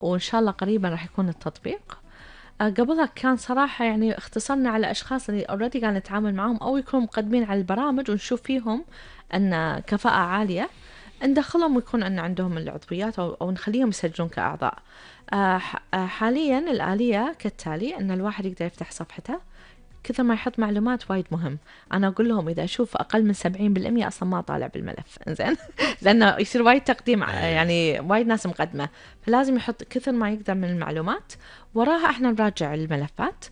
وإن شاء الله قريبا راح يكون التطبيق. قبلها كان صراحة يعني اختصرنا على أشخاص اللي already قاعد نتعامل معهم أو يكونوا مقدمين على البرامج ونشوف فيهم أن كفاءة عالية، ندخلهم ويكون أن عندهم العضويات أو نخليهم يسجلون كأعضاء. حاليا الآلية كالتالي: أن الواحد يقدر يفتح صفحته، كثر ما يحط معلومات وايد مهم. أنا أقول لهم إذا أشوف أقل من 70% أصلا ما طالع بالملف، إنزين لأنه يصير وايد تقديم، يعني وايد ناس مقدمة، فلازم يحط كثر ما يقدر من المعلومات. وراها إحنا نراجع الملفات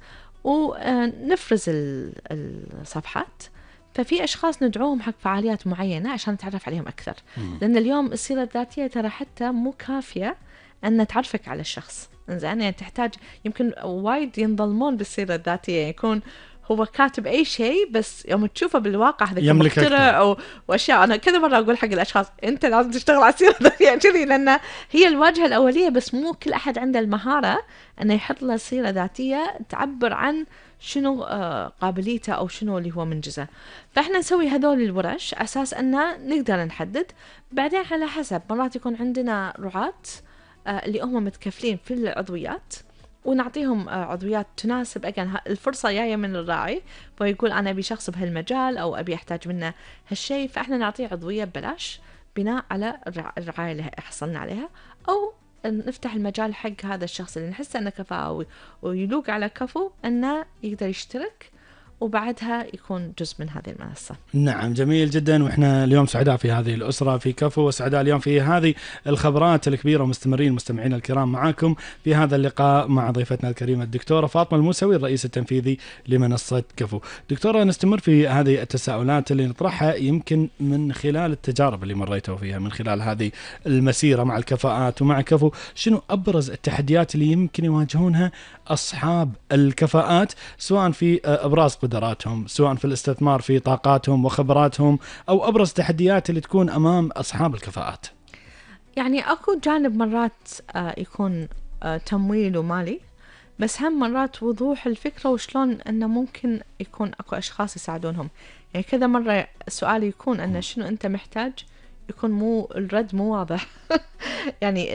ونفرز الصفحات. ففي أشخاص ندعوهم حق فعاليات معينة عشان نتعرف عليهم أكثر، لأن اليوم السيرة الذاتية ترى حتى مو كافية أن تعرفك على الشخص. إنزين يعني تحتاج، يمكن وايد ينظلمون بالسيرة الذاتية، يكون هو كاتب أي شيء بس يوم تشوفه بالواقع هذا مخترع وأشياء. أنا كذا مرة أقول حق الأشخاص أنت لازم تشتغل على السيرة الذاتية كذي، لأن هي الواجهة الأولية، بس مو كل أحد عنده المهارة أنه يحط له سيرة ذاتية تعبر عن شنو قابليته أو شنو اللي هو منجزه. فإحنا نسوي هذول الورش أساس أننا نقدر نحدد. بعدين على حسب، مرات يكون عندنا رعاة اللي هم متكفلين في العضويات، ونعطيهم عضويات تناسب. الفرصة جاية من الراعي ويقول أنا أبي شخص بهالمجال أو أبي أحتاج منه هالشيء، فإحنا نعطيه عضوية ببلاش بناء على الرعاية اللي حصلنا عليها، أو نفتح المجال حق هذا الشخص اللي نحس أنه كفاءة ويلوق على كفو أنه يقدر يشترك وبعدها يكون جزء من هذه المنصة. نعم، جميل جدا. وإحنا اليوم سعداء في هذه الأسرة في كفو، وسعداء اليوم في هذه الخبرات الكبيرة، ومستمرين مستمعين الكرام معاكم في هذا اللقاء مع ضيفتنا الكريمة الدكتورة فاطمة الموسوي، الرئيس التنفيذي لمنصة كفو. دكتورة، نستمر في هذه التساؤلات اللي نطرحها يمكن من خلال التجارب اللي مريتوا فيها، من خلال هذه المسيرة مع الكفاءات ومع كفو. شنو أبرز التحديات اللي يمكن يواجهونها أصحاب الكفاءات، سواء في إبراز قدراتهم، سواء في الاستثمار في طاقاتهم وخبراتهم، أو أبرز تحديات اللي تكون أمام أصحاب الكفاءات؟ يعني أكو جانب مرات يكون تمويل ومالي، بس هم مرات وضوح الفكرة وشلون أنه ممكن يكون أكو أشخاص يساعدونهم. يعني كذا مرة السؤال يكون أنه شنو أنت محتاج، يكون الرد مو واضح يعني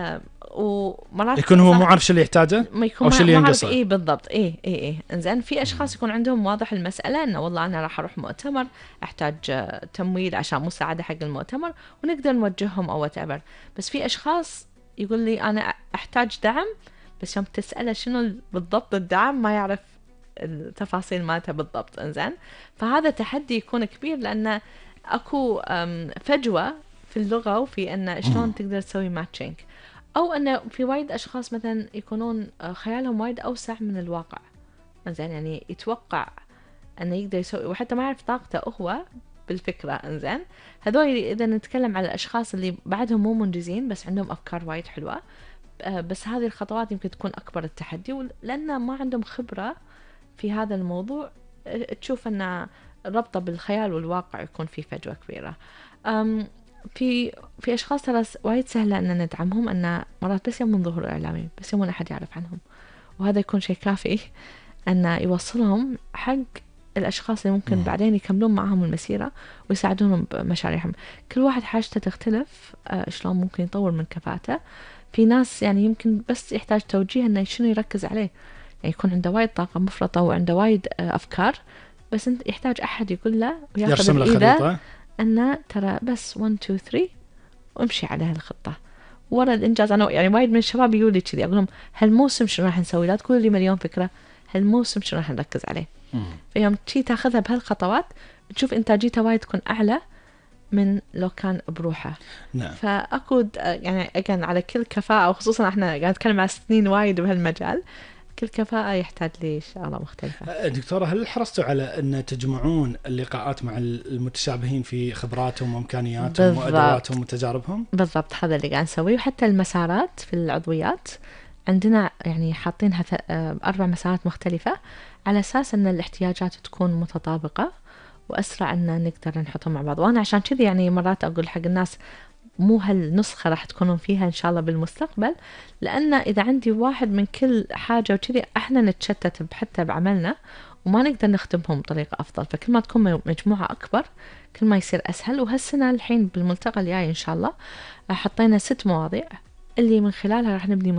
ومرات يكون هو مو عارف شو اللي يحتاجه أو شو اللي ينقصه. إيه بالضبط. إيه إنزين في أشخاص يكون عندهم واضح المسألة، إنه والله أنا راح أروح مؤتمر أحتاج تمويل عشان مساعدة حق المؤتمر، ونقدر نوجههم أو whatever. بس في أشخاص يقول لي أنا أحتاج دعم، بس يوم تسأله شنو بالضبط الدعم ما يعرف التفاصيل مالته بالضبط. إنزين فهذا تحدي يكون كبير، لأن أكو فجوة في اللغة وفي أن شلون تقدر تسوي ماتشينج، أو أن في وايد أشخاص مثلا يكونون خيالهم وايد أوسع من الواقع. إنزين يعني يتوقع أنه يقدر يسوي وحتى ما يعرف طاقته هو بالفكرة. إنزين هذول إذا نتكلم على الأشخاص اللي بعدهم مو منجزين بس عندهم أفكار وايد حلوة، بس هذه الخطوات يمكن تكون أكبر التحدي، لأن ما عندهم خبرة في هذا الموضوع. تشوف أن ربطه بالخيال والواقع يكون في فجوة كبيرة. في أشخاص ترى وايد سهلة أن ندعمهم، أن مرات بس يوم من ظهور إعلامي، بس يوم أحد يعرف عنهم، وهذا يكون شيء كافي أن يوصلهم حق الأشخاص اللي ممكن بعدين يكملون معهم المسيرة ويساعدونهم بمشاريعهم. كل واحد حاجته تختلف، شلون ممكن يطور من كفاءته. في ناس يعني يمكن بس يحتاج توجيه أنه شنو يركز عليه، يعني يكون عنده وايد طاقة مفرطة وعنده وايد أفكار، بس انت يحتاج أحد يقول له وياخذ بإيده أنه ترى بس 1 2 3 وامشي على هالخطة ورا الإنجاز. أنا يعني وايد من الشباب يقول لي كذي، أقول لهم هالموسم شنو راح نسوي، لا تقول لي مليون فكرة، هالموسم شنو راح نركز عليه. فيوم تشي تاخذها بهالخطوات تشوف إنتاجيتها وايد تكون أعلى من لو كان بروحه. نعم. فأكو يعني أجن على كل كفاءة، وخصوصا احنا قاعد نتكلم على سنين وايد بهالمجال، كل كفاءة يحتاج لي شغلة مختلفة. دكتورة، هل حرصتوا على أن تجمعون اللقاءات مع المتشابهين في خبراتهم وإمكانياتهم وأدواتهم وتجاربهم؟ بالضبط، هذا اللي قاعد نسويه. وحتى المسارات في العضويات عندنا يعني حاطينها 4 مسارات مختلفة على أساس أن الاحتياجات تكون متطابقة وأسرع أن نقدر نحطهم مع بعض. وأنا عشان كذي يعني مرات أقول حق الناس مو هالنسخة راح تكونون فيها إن شاء الله بالمستقبل، لأن إذا عندي واحد من كل حاجة وكذي احنا نتشتت حتى بعملنا وما نقدر نخدمهم بطريقة أفضل. فكل ما تكون مجموعة أكبر كل ما يصير أسهل. وهالسنة الحين بالملتقى الجاي إن شاء الله حطينا 6 مواضيع اللي من خلالها راح نبني